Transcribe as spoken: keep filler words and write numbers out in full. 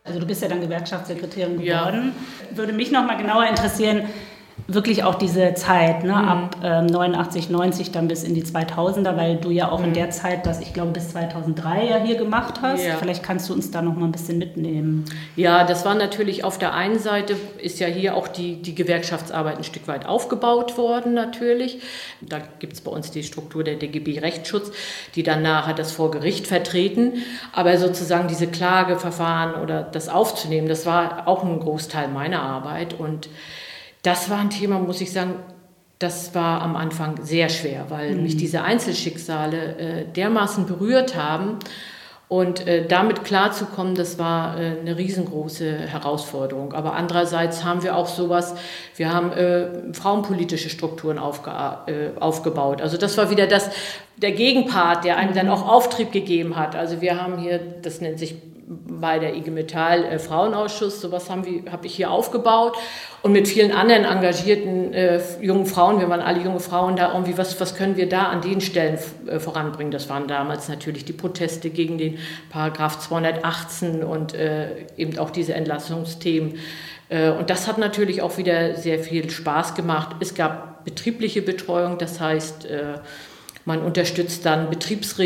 Also du bist ja dann Gewerkschaftssekretärin geworden. Ja. Würde mich noch mal genauer interessieren, wirklich auch diese Zeit, ne, mhm. ab ähm, neunundachtzig, neunzig dann bis in die zweitausender, weil du ja auch mhm. in der Zeit, das ich glaube bis zweitausenddrei ja hier gemacht hast. Ja. Vielleicht kannst du uns da noch mal ein bisschen mitnehmen. Ja, das war natürlich auf der einen Seite, ist ja hier auch die, die Gewerkschaftsarbeit ein Stück weit aufgebaut worden natürlich. Da gibt es bei uns die Struktur der D G B Rechtsschutz, die dann nachher das vor Gericht vertreten. Aber sozusagen diese Klageverfahren oder das aufzunehmen, das war auch ein Großteil meiner Arbeit. Und das war ein Thema, muss ich sagen, das war am Anfang sehr schwer, weil mhm. mich diese Einzelschicksale äh, dermaßen berührt haben. Und äh, damit klarzukommen, das war äh, eine riesengroße Herausforderung. Aber andererseits haben wir auch sowas, wir haben äh, frauenpolitische Strukturen aufge äh, aufgebaut. Also das war wieder das, der Gegenpart, der einem dann auch Auftrieb gegeben hat. Also wir haben hier, das nennt sich bei der I G Metall äh, Frauenausschuss, sowas haben wir, habe ich hier aufgebaut und mit vielen anderen engagierten äh, jungen Frauen, wir waren alle junge Frauen da, irgendwie, was, was können wir da an den Stellen äh, voranbringen? Das waren damals natürlich die Proteste gegen den Paragraph zweihundertachtzehn und äh, eben auch diese Entlassungsthemen. Äh, und das hat natürlich auch wieder sehr viel Spaß gemacht. Es gab betriebliche Betreuung, das heißt, äh, man unterstützt dann Betriebsräte,